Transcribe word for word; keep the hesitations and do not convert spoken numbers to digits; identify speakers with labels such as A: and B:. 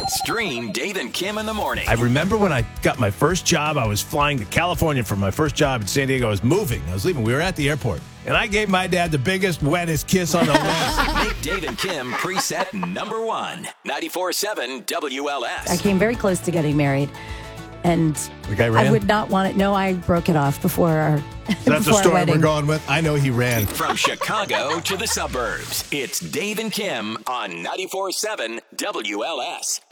A: Stream Dave and Kim in the morning.
B: I remember when I got my first job, I was flying to California for my first job in San Diego. I was moving. I was leaving. We were at the airport. And I gave my dad the biggest, wettest kiss on the lips.
A: Make Dave and Kim preset number one. ninety-four point seven W L S.
C: I came very close to getting married. And
B: The guy ran?
C: I would not want it. No, I broke it off before our
B: That's the
C: before our
B: story
C: wedding.
B: we're going with. I know he ran.
A: From Chicago to the suburbs, it's Dave and Kim on ninety-four point seven W L S.